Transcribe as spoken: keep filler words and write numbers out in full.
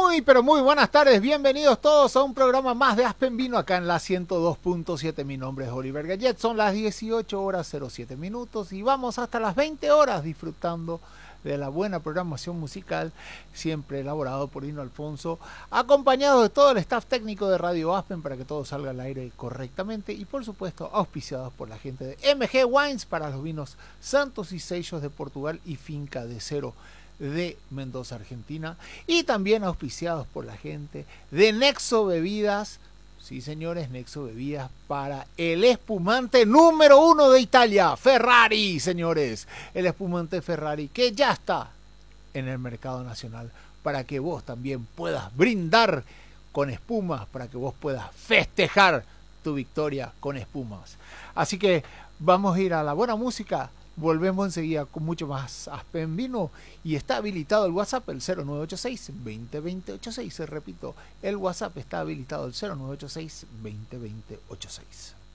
Muy, pero muy buenas tardes, bienvenidos todos a un programa más de Aspen Vino acá en la ciento dos punto siete. Mi nombre es Oliver Gallet, son las dieciocho horas cero siete minutos y vamos hasta las veinte horas disfrutando de la buena programación musical, siempre elaborado por Dino Alfonso, acompañado de todo el staff técnico de Radio Aspen para que todo salga al aire correctamente y por supuesto auspiciados por la gente de M G Wines para los vinos Santos y Sellos de Portugal y Finca de Cero de Mendoza, Argentina, y también auspiciados por la gente de Nexo Bebidas. Sí, señores, Nexo Bebidas para el espumante número uno de Italia, Ferrari, señores. El espumante Ferrari que ya está en el mercado nacional para que vos también puedas brindar con espumas, para que vos puedas festejar tu victoria con espumas. Así que vamos a ir a la buena música. Volvemos enseguida con mucho más Aspen Vino y está habilitado el WhatsApp, el cero nueve ocho seis, veinte veinte ochenta y seis. Repito, el WhatsApp está habilitado, el cero nueve ocho seis, veinte veinte ochenta y seis.